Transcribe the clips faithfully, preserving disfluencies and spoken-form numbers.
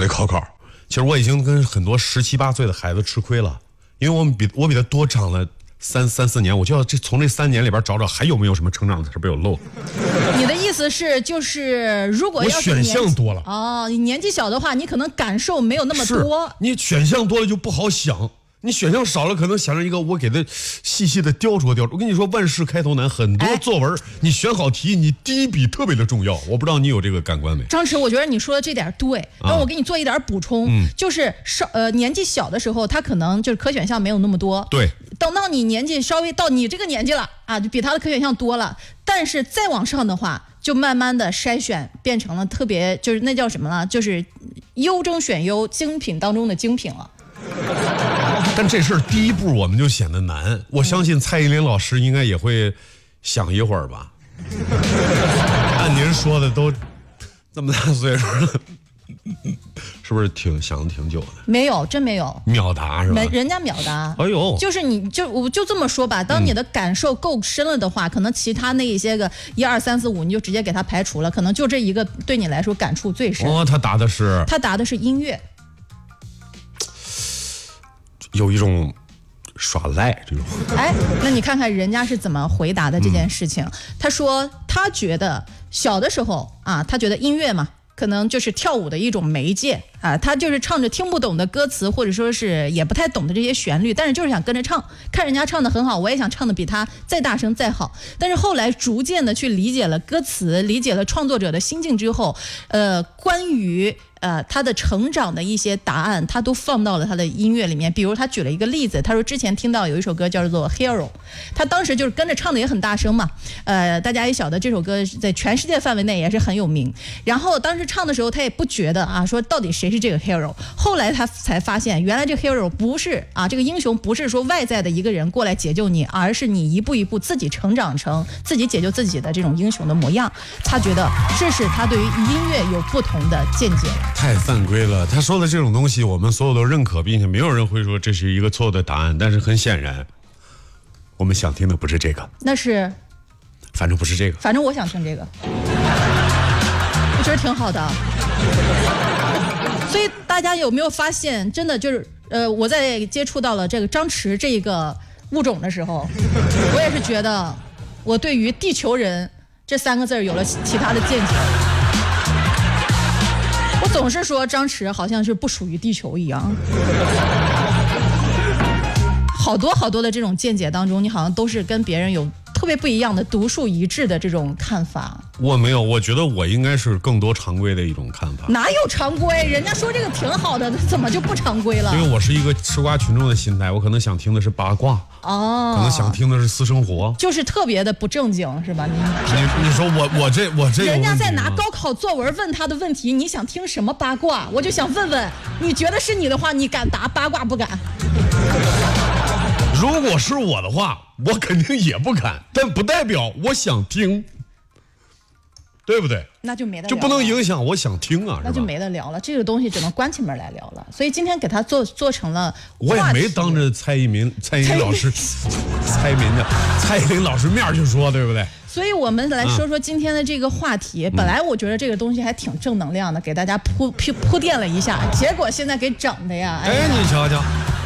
会考考。其实我已经跟很多十七八岁的孩子吃亏了，因为我们比我比他多长了三三四年，我就要这从这三年里边找找还有没有什么成长的是被我漏。 你的意思是，就是如果要是我选项多了哦，你年纪小的话，你可能感受没有那么多。 你选项多了就不好想。你选项少了，可能想着一个我给他细细的雕琢雕琢。我跟你说，万事开头难，很多作文、哎、你选好题，你第一笔特别的重要。我不知道你有这个感官没？ 张弛，我觉得你说的这点对，那、啊、我给你做一点补充，嗯、就是少呃年纪小的时候，他可能就是可选项没有那么多。 对， 等到你年纪稍微到你这个年纪了啊，就比他的可选项多了。但是再往上的话，就慢慢的筛选变成了特别，就是那叫什么呢？就是优中选优，精品当中的精品了。 但这事儿第一步我们就显得难，我相信蔡依林老师应该也会想一会儿吧。按您说的都这么大岁数了，是不是挺想的挺久的？ 没有，真没有。 秒答是吧？ 人家秒答。 哎呦， 就是你就我就这么说吧，当你的感受够深了的话，嗯、可能其他那一些个一二三四五你就直接给他排除了，可能就这一个对你来说感触最深。 哦，他答的是？ 他答的是音乐。 有一种耍赖这种。 哎，那你看看人家是怎么回答的这件事情。嗯、他说他觉得小的时候啊，他觉得音乐嘛，可能就是跳舞的一种媒介啊，他就是唱着听不懂的歌词，或者说是也不太懂的这些旋律，但是就是想跟着唱，看人家唱的很好，我也想唱的比他再大声再好。但是后来逐渐的去理解了歌词，理解了创作者的心境之后，呃，关于呃，他的成长的一些答案，他都放到了他的音乐里面。比如他举了一个例子，他说之前听到有一首歌叫做《Hero》，他当时就是跟着唱的也很大声嘛。呃，大家也晓得这首歌在全世界范围内也是很有名。然后当时唱的时候，他也不觉得啊，说到底谁是这个 Hero。后来他才发现，原来这个 Hero 不是啊，这个英雄不是说外在的一个人过来解救你，而是你一步一步自己成长成自己解救自己的这种英雄的模样。他觉得这是他对于音乐有不同的见解。 太犯规了，他说的这种东西我们所有都认可，并且没有人会说这是一个错误的答案。但是很显然我们想听的不是这个， 那是反正不是这个， 反正我想听这个，我觉得挺好的。所以大家有没有发现，真的就是呃，我在接触到了这个张弛这个物种的时候，我也是觉得我对于地球人这三个字有了其他的见解。我总是说张弛好像是不属于地球一样，好多好多的这种见解当中，你好像都是跟别人有特别不一样的独树一帜的这种看法。 我没有，我觉得我应该是更多常规的一种看法。 哪有常规？人家说这个挺好的，怎么就不常规了？ 因为我是一个吃瓜群众的心态，我可能想听的是八卦，哦，可能想听的是私生活， 就是特别的不正经，是吧？你你你说我我这我这人家在拿高考作文问他的问题，你想听什么八卦？我就想问问，你觉得是你的话，你敢答八卦不敢？ 如果是我的话，我肯定也不敢，但不代表我想听，对不对？ 那就没得聊了， 就不能影响我想听啊， 那就没得聊了。这个东西只能关起门来聊了。所以今天给他做做成了， 我也没当着蔡依林、蔡依林老师、蔡依林的蔡依林老师面去说，对不对？ 所以我们来说说今天的这个话题。嗯、本来我觉得这个东西还挺正能量的，给大家铺铺铺垫了一下，结果现在给整的呀！ 哎，哎你瞧瞧。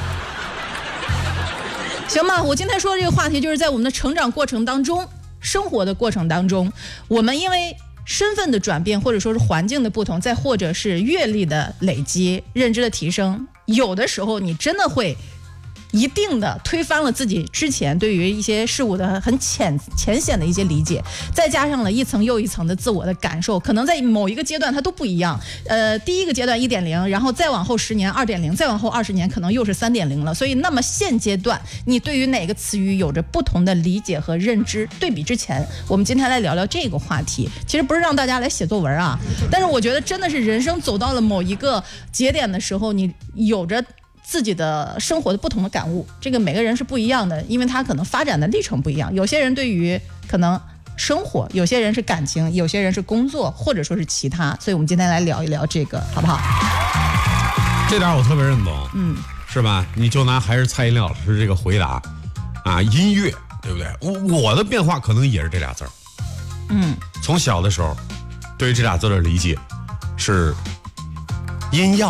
行吧，我今天说的这个话题就是在我们的成长过程当中，生活的过程当中，我们因为身份的转变，或者说是环境的不同，再或者是阅历的累积、认知的提升，有的时候你真的会一定的推翻了自己之前对于一些事物的很浅浅显的一些理解，再加上了一层又一层的自我的感受，可能在某一个阶段它都不一样。呃，第一个阶段 一点零， 然后再往后十年 二点零， 再往后二十年可能又是 三点零 了。所以那么现阶段你对于哪个词语有着不同的理解和认知，对比之前，我们今天来聊聊这个话题。其实不是让大家来写作文啊，但是我觉得真的是人生走到了某一个节点的时候，你有着自己的生活的不同的感悟，这个每个人是不一样的，因为他可能发展的历程不一样。有些人对于可能生活，有些人是感情，有些人是工作，或者说是其他。所以我们今天来聊一聊这个，好不好？ 这点我特别认同，嗯，是吧？你就拿还是蔡依林老师这个回答啊，音乐，对不对？我我的变化可能也是这俩字儿，嗯，从小的时候对于这俩字的理解是音药。